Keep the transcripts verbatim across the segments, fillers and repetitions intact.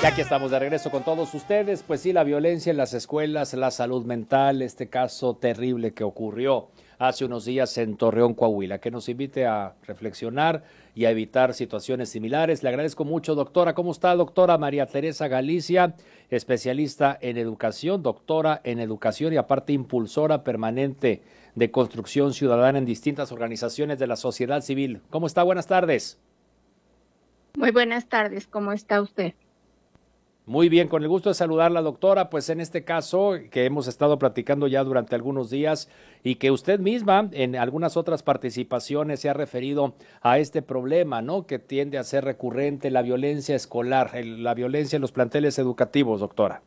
Ya que estamos de regreso con todos ustedes, pues sí, la violencia en las escuelas, la salud mental, este caso terrible que ocurrió hace unos días en Torreón, Coahuila, que nos invite a reflexionar y a evitar situaciones similares. Le agradezco mucho, doctora. ¿Cómo está, doctora María Teresa Galicia, especialista en educación, doctora en educación y aparte impulsora permanente de construcción ciudadana en distintas organizaciones de la sociedad civil? ¿Cómo está? Buenas tardes. Muy buenas tardes, ¿cómo está usted? Muy bien, con el gusto de saludarla, doctora. Pues en este caso que hemos estado platicando ya durante algunos días y que usted misma en algunas otras participaciones se ha referido a este problema, ¿no? Que tiende a ser recurrente, la violencia escolar, el- la violencia en los planteles educativos, doctora.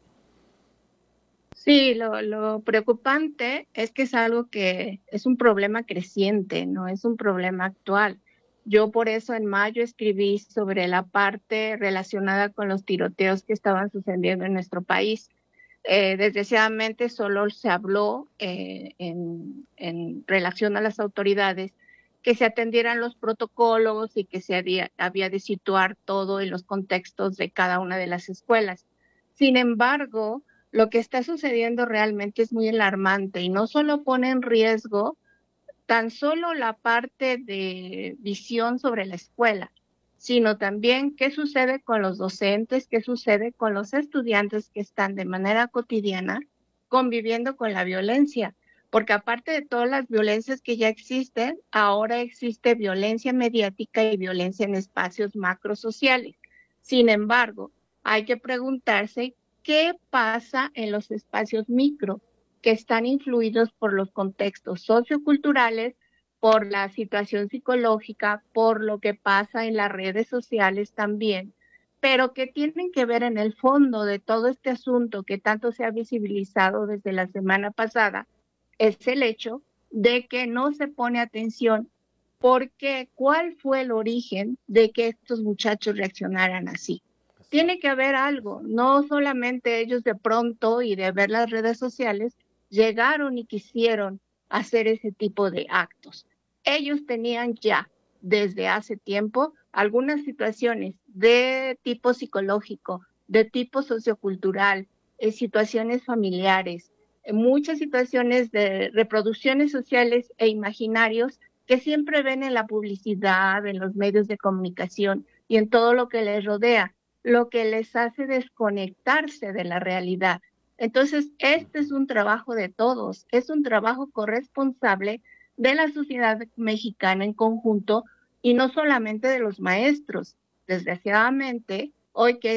Sí, lo, lo preocupante es que es algo que es un problema creciente, no es un problema actual. Yo por eso en mayo escribí sobre la parte relacionada con los tiroteos que estaban sucediendo en nuestro país. Eh, desgraciadamente solo se habló eh, en, en relación a las autoridades que se atendieran los protocolos y que se había, había de situar todo en los contextos de cada una de las escuelas. Sin embargo, lo que está sucediendo realmente es muy alarmante y no solo pone en riesgo tan solo la parte de visión sobre la escuela, sino también qué sucede con los docentes, qué sucede con los estudiantes que están de manera cotidiana conviviendo con la violencia. Porque aparte de todas las violencias que ya existen, ahora existe violencia mediática y violencia en espacios macrosociales. Sin embargo, hay que preguntarse qué pasa en los espacios micro que están influidos por los contextos socioculturales, por la situación psicológica, por lo que pasa en las redes sociales también, pero que tienen que ver en el fondo de todo este asunto que tanto se ha visibilizado desde la semana pasada, es el hecho de que no se pone atención porque cuál fue el origen de que estos muchachos reaccionaran así. Tiene que haber algo, no solamente ellos de pronto y de ver las redes sociales llegaron y quisieron hacer ese tipo de actos. Ellos tenían ya desde hace tiempo algunas situaciones de tipo psicológico, de tipo sociocultural, eh, situaciones familiares, eh, muchas situaciones de reproducciones sociales e imaginarios que siempre ven en la publicidad, en los medios de comunicación y en todo lo que les rodea, lo que les hace desconectarse de la realidad. Entonces, este es un trabajo de todos, es un trabajo corresponsable de la sociedad mexicana en conjunto y no solamente de los maestros. Desgraciadamente, hoy que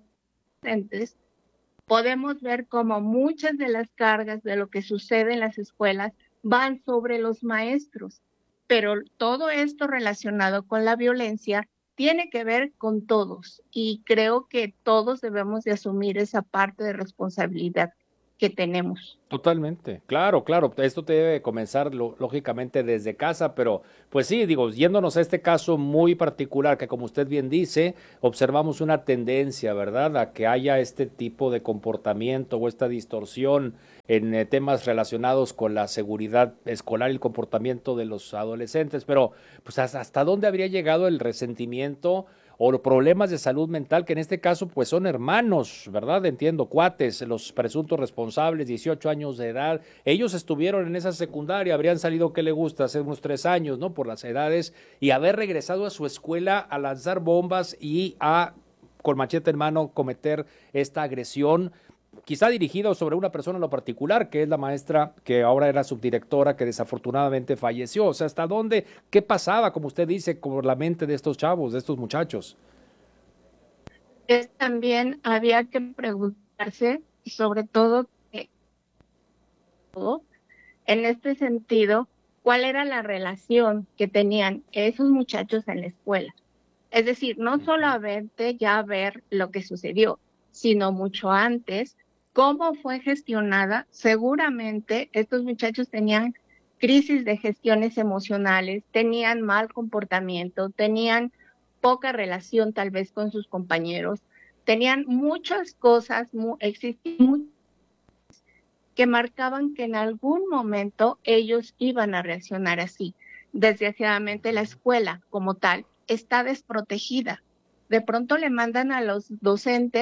docentes, podemos ver cómo muchas de las cargas de lo que sucede en las escuelas van sobre los maestros, pero todo esto relacionado con la violencia tiene que ver con todos y creo que todos debemos de asumir esa parte de responsabilidad que tenemos. Totalmente, claro, claro, esto debe comenzar lo- lógicamente desde casa, pero pues sí, digo, yéndonos a este caso muy particular, que como usted bien dice, observamos una tendencia, ¿verdad?, a que haya este tipo de comportamiento o esta distorsión en eh, temas relacionados con la seguridad escolar y el comportamiento de los adolescentes, pero pues hasta, hasta dónde habría llegado el resentimiento o los problemas de salud mental, que en este caso pues son hermanos, ¿verdad? Entiendo, cuates, los presuntos responsables, dieciocho años de edad, ellos estuvieron en esa secundaria, habrían salido, ¿qué le gusta? Hace unos tres años, ¿no? Por las edades, y haber regresado a su escuela a lanzar bombas y a, con machete en mano, cometer esta agresión, quizá dirigido sobre una persona en lo particular, que es la maestra que ahora era subdirectora, que desafortunadamente falleció. O sea, ¿hasta dónde? ¿Qué pasaba, como usted dice, por la mente de estos chavos, de estos muchachos? Es también había que preguntarse, sobre todo, eh, en este sentido, cuál era la relación que tenían esos muchachos en la escuela. Es decir, no solamente ya ver lo que sucedió, sino mucho antes, cómo fue gestionada. Seguramente estos muchachos tenían crisis de gestiones emocionales, tenían mal comportamiento, tenían poca relación tal vez con sus compañeros, tenían muchas cosas, mu existían que marcaban que en algún momento ellos iban a reaccionar así. Desgraciadamente la escuela como tal está desprotegida. De pronto le mandan a los docentes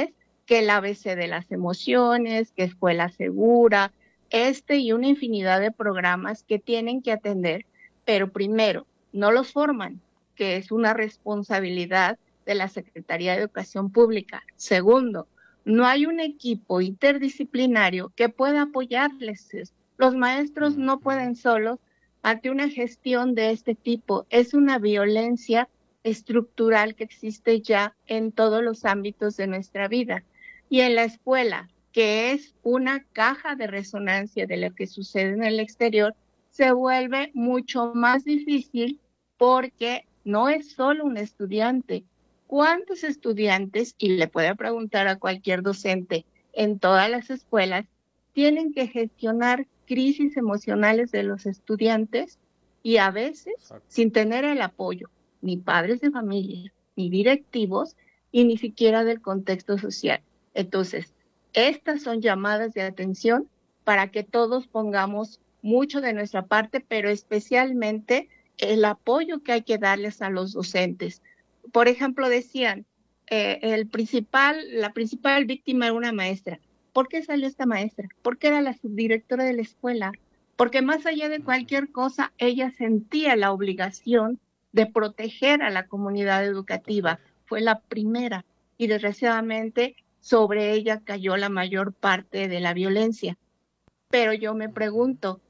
que el A B C de las emociones, que escuela segura, este y una infinidad de programas que tienen que atender, pero primero, no los forman, que es una responsabilidad de la Secretaría de Educación Pública. Segundo, no hay un equipo interdisciplinario que pueda apoyarles. Los maestros no pueden solos ante una gestión de este tipo. Es una violencia estructural que existe ya en todos los ámbitos de nuestra vida. Y en la escuela, que es una caja de resonancia de lo que sucede en el exterior, se vuelve mucho más difícil porque no es solo un estudiante. ¿Cuántos estudiantes, y le puede preguntar a cualquier docente en todas las escuelas, tienen que gestionar crisis emocionales de los estudiantes y a veces Exacto. sin tener el apoyo ni padres de familia, ni directivos y ni siquiera del contexto social? Entonces, estas son llamadas de atención para que todos pongamos mucho de nuestra parte, pero especialmente el apoyo que hay que darles a los docentes. Por ejemplo, decían, eh, el principal, la principal víctima era una maestra. ¿Por qué salió esta maestra? Porque era la subdirectora de la escuela. Porque más allá de cualquier cosa, ella sentía la obligación de proteger a la comunidad educativa. Fue la primera y desgraciadamente sobre ella cayó la mayor parte de la violencia. Pero yo me pregunto,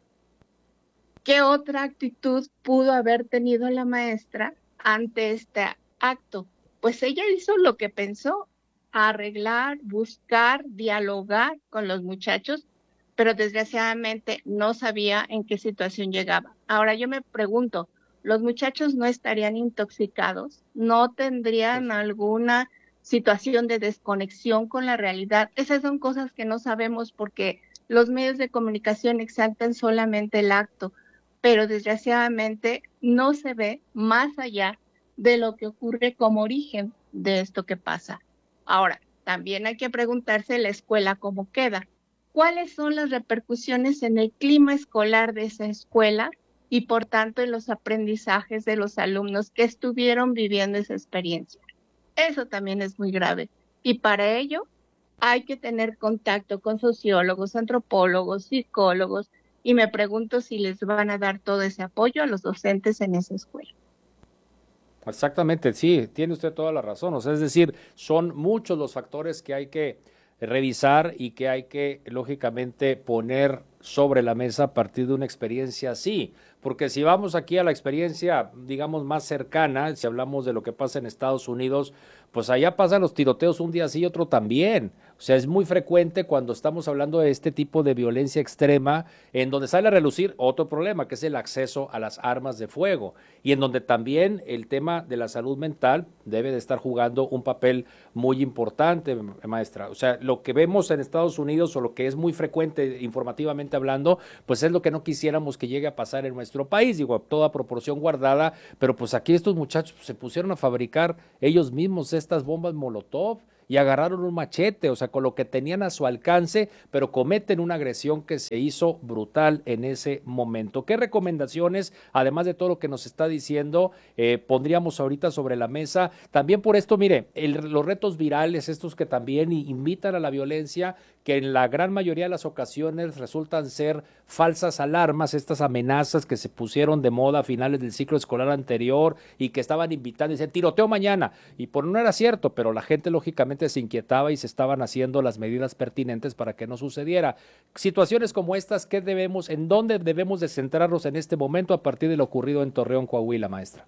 ¿qué otra actitud pudo haber tenido la maestra ante este acto? Pues ella hizo lo que pensó, arreglar, buscar, dialogar con los muchachos, pero desgraciadamente no sabía en qué situación llegaba. Ahora yo me pregunto, ¿los muchachos no estarían intoxicados? ¿No tendrían alguna situación de desconexión con la realidad? Esas son cosas que no sabemos porque los medios de comunicación exaltan solamente el acto, pero desgraciadamente no se ve más allá de lo que ocurre como origen de esto que pasa. Ahora, también hay que preguntarse la escuela cómo queda. ¿Cuáles son las repercusiones en el clima escolar de esa escuela y por tanto en los aprendizajes de los alumnos que estuvieron viviendo esa experiencia? Eso también es muy grave. Y para ello hay que tener contacto con sociólogos, antropólogos, psicólogos, y me pregunto si les van a dar todo ese apoyo a los docentes en esa escuela. Exactamente, sí, tiene usted toda la razón. O sea, es decir, son muchos los factores que hay que revisar y que hay que, lógicamente, poner sobre la mesa a partir de una experiencia así. Porque si vamos aquí a la experiencia, digamos, más cercana, si hablamos de lo que pasa en Estados Unidos, pues allá pasan los tiroteos un día sí y otro también. O sea, es muy frecuente cuando estamos hablando de este tipo de violencia extrema, en donde sale a relucir otro problema, que es el acceso a las armas de fuego, y en donde también el tema de la salud mental debe de estar jugando un papel muy importante, maestra. O sea, lo que vemos en Estados Unidos, o lo que es muy frecuente informativamente hablando, pues es lo que no quisiéramos que llegue a pasar en nuestro país, digo, toda proporción guardada, pero pues aquí estos muchachos se pusieron a fabricar ellos mismos estas bombas Molotov y agarraron un machete, o sea, con lo que tenían a su alcance, pero cometen una agresión que se hizo brutal en ese momento. ¿Qué recomendaciones, además de todo lo que nos está diciendo, eh, pondríamos ahorita sobre la mesa? También por esto, mire, el, los retos virales, estos que también invitan a la violencia, que en la gran mayoría de las ocasiones resultan ser falsas alarmas, estas amenazas que se pusieron de moda a finales del ciclo escolar anterior y que estaban invitando y decían tiroteo mañana, y por no era cierto, pero la gente lógicamente se inquietaba y se estaban haciendo las medidas pertinentes para que no sucediera. Situaciones como estas, ¿qué debemos, en dónde debemos de centrarnos en este momento a partir de lo ocurrido en Torreón, Coahuila, maestra?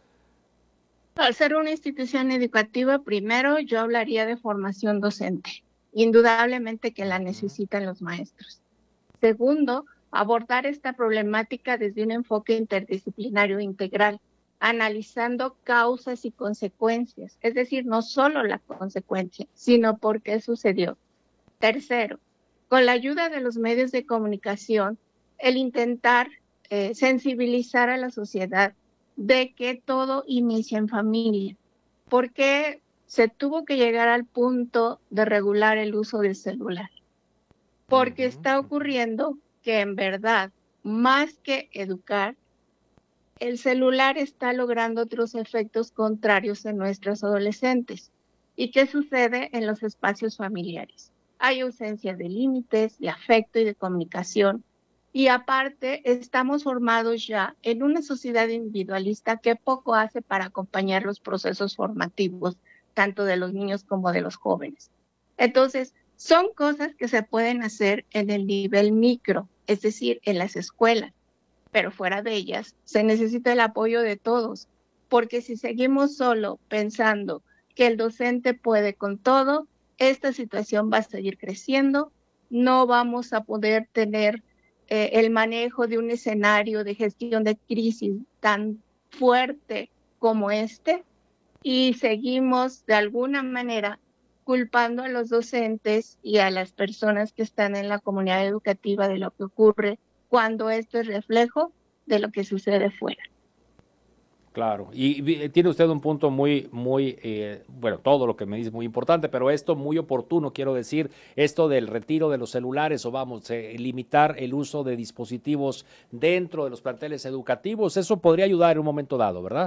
Al ser una institución educativa, primero yo hablaría de formación docente. Indudablemente que la necesitan los maestros. Segundo, abordar esta problemática desde un enfoque interdisciplinario integral, analizando causas y consecuencias, es decir, no solo la consecuencia, sino por qué sucedió. Tercero, con la ayuda de los medios de comunicación, el intentar eh, sensibilizar a la sociedad de que todo inicia en familia. ¿Por qué se tuvo que llegar al punto de regular el uso del celular? Porque está ocurriendo que en verdad, más que educar, el celular está logrando otros efectos contrarios en nuestros adolescentes. ¿Y qué sucede en los espacios familiares? Hay ausencia de límites, de afecto y de comunicación. Y aparte, estamos formados ya en una sociedad individualista que poco hace para acompañar los procesos formativos, tanto de los niños como de los jóvenes. Entonces, son cosas que se pueden hacer en el nivel micro, es decir, en las escuelas, pero fuera de ellas se necesita el apoyo de todos, porque si seguimos solo pensando que el docente puede con todo, esta situación va a seguir creciendo, no vamos a poder tener eh, el manejo de un escenario de gestión de crisis tan fuerte como este, y seguimos de alguna manera culpando a los docentes y a las personas que están en la comunidad educativa de lo que ocurre cuando esto es reflejo de lo que sucede fuera. Claro, y, y tiene usted un punto muy, muy, eh, bueno, todo lo que me dice es muy importante, pero esto muy oportuno, quiero decir, esto del retiro de los celulares o vamos, eh, limitar el uso de dispositivos dentro de los planteles educativos, eso podría ayudar en un momento dado, ¿verdad?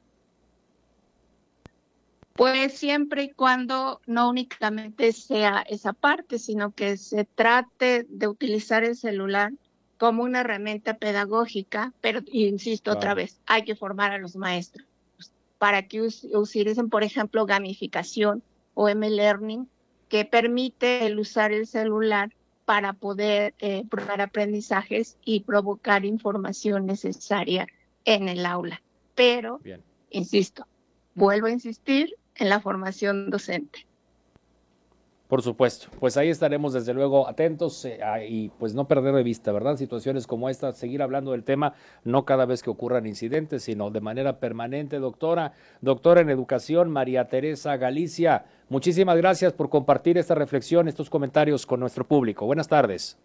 Pues siempre y cuando no únicamente sea esa parte, sino que se trate de utilizar el celular como una herramienta pedagógica, pero insisto otra Claro. vez, hay que formar a los maestros para que us utilicen, por ejemplo, gamificación o M-Learning, que permite el usar el celular para poder eh, probar aprendizajes y provocar información necesaria en el aula. Pero, Bien. insisto, vuelvo a insistir en la formación docente. Por supuesto, pues ahí estaremos desde luego atentos eh, a, y pues no perder de vista, ¿verdad? Situaciones como esta, seguir hablando del tema, no cada vez que ocurran incidentes, sino de manera permanente, doctora. Doctora en Educación, María Teresa Galicia, muchísimas gracias por compartir esta reflexión, estos comentarios con nuestro público. Buenas tardes.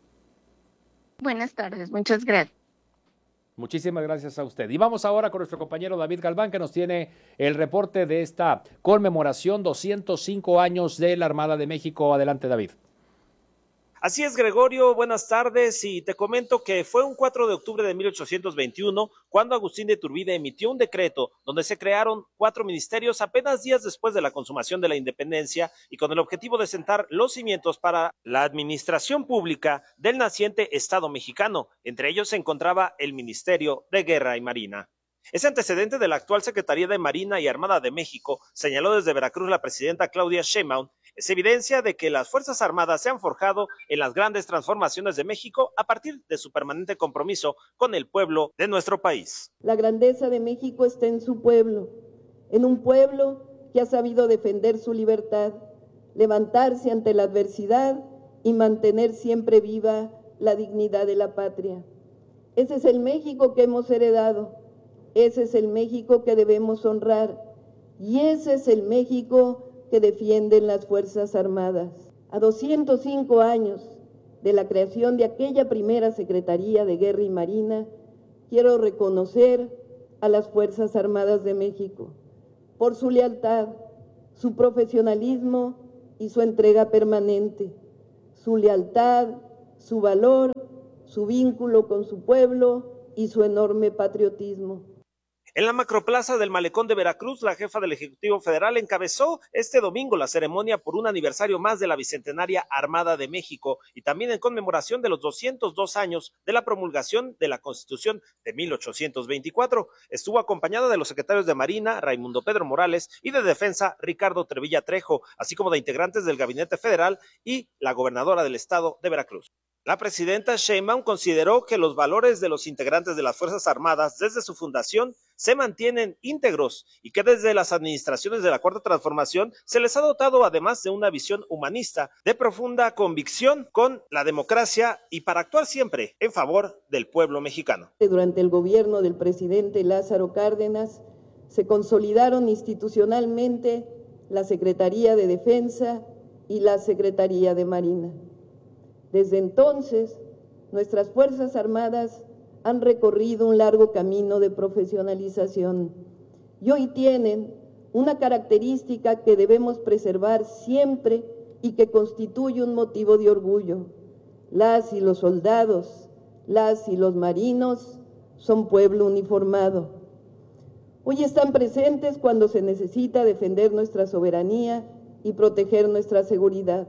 Buenas tardes, muchas gracias. Muchísimas gracias a usted. Y vamos ahora con nuestro compañero David Galván, que nos tiene el reporte de esta conmemoración doscientos cinco años de la Armada de México. Adelante, David. Así es, Gregorio, buenas tardes, y te comento que fue un cuatro de octubre de mil ochocientos veintiuno cuando Agustín de Iturbide emitió un decreto donde se crearon cuatro ministerios apenas días después de la consumación de la independencia y con el objetivo de sentar los cimientos para la administración pública del naciente Estado mexicano. Entre ellos se encontraba el Ministerio de Guerra y Marina. Ese antecedente de la actual Secretaría de Marina y Armada de México, señaló desde Veracruz la presidenta Claudia Sheinbaum, es evidencia de que las Fuerzas Armadas se han forjado en las grandes transformaciones de México a partir de su permanente compromiso con el pueblo de nuestro país. La grandeza de México está en su pueblo, en un pueblo que ha sabido defender su libertad, levantarse ante la adversidad y mantener siempre viva la dignidad de la patria. Ese es el México que hemos heredado. Ese es el México que debemos honrar y ese es el México que defienden las Fuerzas Armadas. A doscientos cinco años de la creación de aquella primera Secretaría de Guerra y Marina, quiero reconocer a las Fuerzas Armadas de México por su lealtad, su profesionalismo y su entrega permanente, su lealtad, su valor, su vínculo con su pueblo y su enorme patriotismo. En la macroplaza del Malecón de Veracruz, la jefa del Ejecutivo Federal encabezó este domingo la ceremonia por un aniversario más de la Bicentenaria Armada de México y también en conmemoración de los doscientos dos años de la promulgación de la Constitución de mil ochocientos veinticuatro. Estuvo acompañada de los secretarios de Marina, Raimundo Pedro Morales, y de Defensa, Ricardo Trevilla Trejo, así como de integrantes del Gabinete Federal y la gobernadora del estado de Veracruz. La presidenta Sheinbaum consideró que los valores de los integrantes de las Fuerzas Armadas desde su fundación se mantienen íntegros y que desde las administraciones de la Cuarta Transformación se les ha dotado además de una visión humanista de profunda convicción con la democracia y para actuar siempre en favor del pueblo mexicano. Durante el gobierno del presidente Lázaro Cárdenas se consolidaron institucionalmente la Secretaría de Defensa y la Secretaría de Marina. Desde entonces, nuestras Fuerzas Armadas han recorrido un largo camino de profesionalización y hoy tienen una característica que debemos preservar siempre y que constituye un motivo de orgullo. Las y los soldados, las y los marinos son pueblo uniformado. Hoy están presentes cuando se necesita defender nuestra soberanía y proteger nuestra seguridad.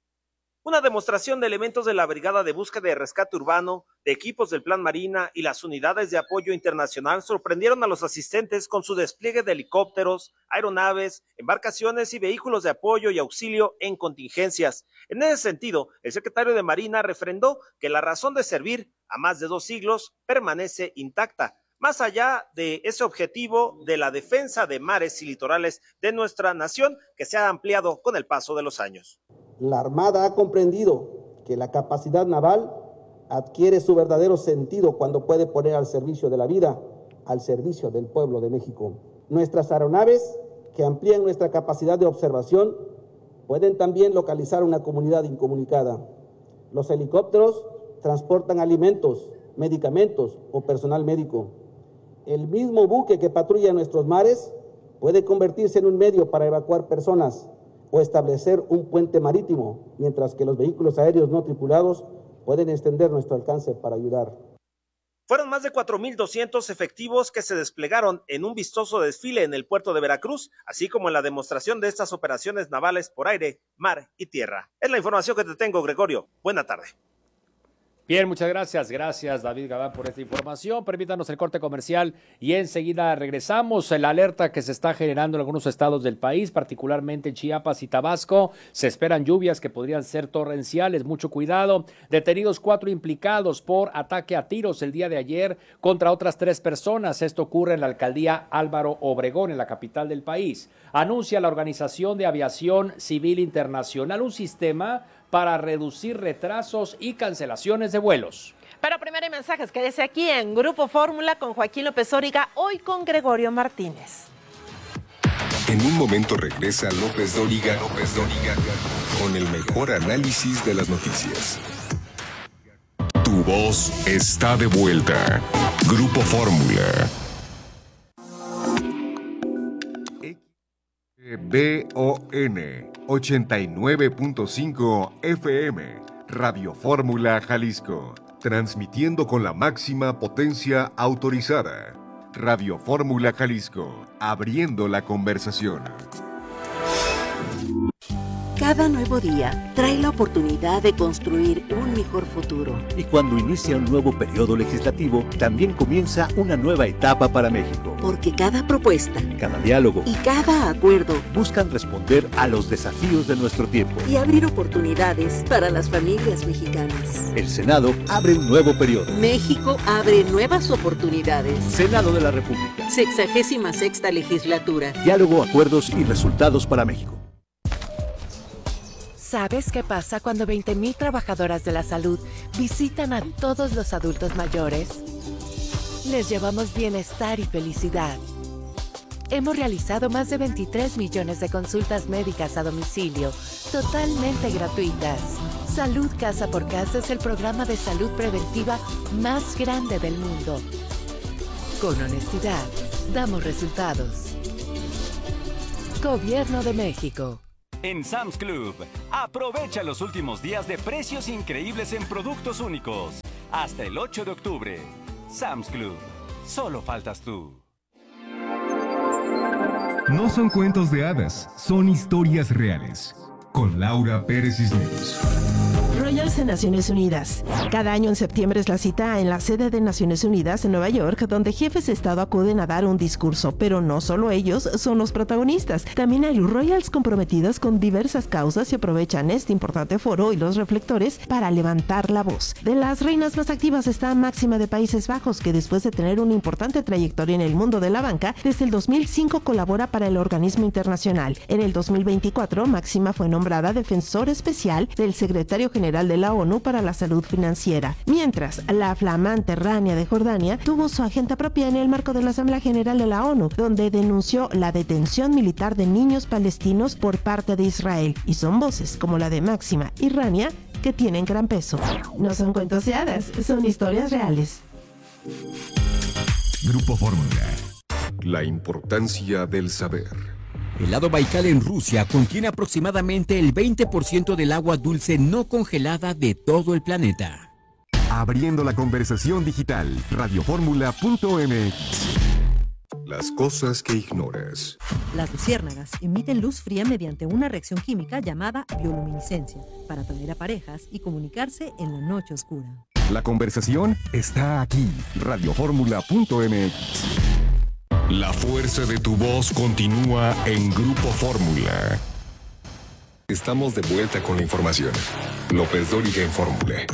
Una demostración de elementos de la Brigada de Búsqueda y Rescate Urbano, de equipos del Plan Marina y las unidades de apoyo internacional sorprendieron a los asistentes con su despliegue de helicópteros, aeronaves, embarcaciones y vehículos de apoyo y auxilio en contingencias. En ese sentido, el secretario de Marina refrendó que la razón de servir a más de dos siglos permanece intacta, más allá de ese objetivo de la defensa de mares y litorales de nuestra nación que se ha ampliado con el paso de los años. La Armada ha comprendido que la capacidad naval adquiere su verdadero sentido cuando puede poner al servicio de la vida, al servicio del pueblo de México. Nuestras aeronaves, que amplían nuestra capacidad de observación, pueden también localizar una comunidad incomunicada. Los helicópteros transportan alimentos, medicamentos o personal médico. El mismo buque que patrulla nuestros mares puede convertirse en un medio para evacuar personas o establecer un puente marítimo, mientras que los vehículos aéreos no tripulados pueden extender nuestro alcance para ayudar. Fueron más de cuatro mil doscientos efectivos que se desplegaron en un vistoso desfile en el puerto de Veracruz, así como en la demostración de estas operaciones navales por aire, mar y tierra. Es la información que te tengo, Gregorio. Buena tarde. Bien, muchas gracias. Gracias, David Gabán, por esta información. Permítanos el corte comercial y enseguida regresamos. La alerta que se está generando en algunos estados del país, particularmente en Chiapas y Tabasco. Se esperan lluvias que podrían ser torrenciales. Mucho cuidado. Detenidos cuatro implicados por ataque a tiros el día de ayer contra otras tres personas. Esto ocurre en la alcaldía Álvaro Obregón, en la capital del país. Anuncia la Organización de Aviación Civil Internacional un sistema para reducir retrasos y cancelaciones de vuelos. Pero primero hay mensajes. Quédese aquí en Grupo Fórmula con Joaquín López Dóriga, hoy con Gregorio Martínez. En un momento regresa López Dóriga, López Dóriga, con el mejor análisis de las noticias. Tu voz está de vuelta. Grupo Fórmula. B O N ochenta y nueve punto cinco F M, Radio Fórmula Jalisco, transmitiendo con la máxima potencia autorizada. Radio Fórmula Jalisco, abriendo la conversación. Cada nuevo día trae la oportunidad de construir un mejor futuro. Y cuando inicia un nuevo periodo legislativo, también comienza una nueva etapa para México. Porque cada propuesta, cada diálogo y cada acuerdo buscan responder a los desafíos de nuestro tiempo y abrir oportunidades para las familias mexicanas. El Senado abre un nuevo periodo. México abre nuevas oportunidades. Senado de la República. Sexagésima sexta legislatura. Diálogo, acuerdos y resultados para México. ¿Sabes qué pasa cuando veinte mil trabajadoras de la salud visitan a todos los adultos mayores? Les llevamos bienestar y felicidad. Hemos realizado más de veintitrés millones de consultas médicas a domicilio, totalmente gratuitas. Salud Casa por Casa es el programa de salud preventiva más grande del mundo. Con honestidad, damos resultados. Gobierno de México. En Sam's Club, aprovecha los últimos días de precios increíbles en productos únicos. Hasta el ocho de octubre. Sam's Club. Solo faltas tú. No son cuentos de hadas, son historias reales. Con Laura Pérez Cisneros. Royals en Naciones Unidas. Cada año en septiembre es la cita en la sede de Naciones Unidas en Nueva York, donde jefes de Estado acuden a dar un discurso, pero no solo ellos son los protagonistas. También hay Royals comprometidos con diversas causas y aprovechan este importante foro y los reflectores para levantar la voz. De las reinas más activas está Máxima de Países Bajos, que después de tener una importante trayectoria en el mundo de la banca, desde el dos mil cinco colabora para el organismo internacional. En el dos mil veinticuatro, Máxima fue nombrada defensor especial del secretario general de la ONU para la salud financiera, mientras la flamante Rania de Jordania tuvo su agenda propia en el marco de la Asamblea General de la ONU, donde denunció la detención militar de niños palestinos por parte de Israel, y son voces como la de Máxima y Rania que tienen gran peso. No son cuentos de hadas, son historias reales. Grupo Fórmula. La importancia del saber. El lago Baikal en Rusia contiene aproximadamente el veinte por ciento del agua dulce no congelada de todo el planeta. Abriendo la conversación digital, radioformula punto m x. Las cosas que ignoras. Las luciérnagas emiten luz fría mediante una reacción química llamada bioluminiscencia para atraer a parejas y comunicarse en la noche oscura. La conversación está aquí. Radioformula punto m x. La fuerza de tu voz continúa en Grupo Fórmula. Estamos de vuelta con la información. López Dóriga en Fórmula.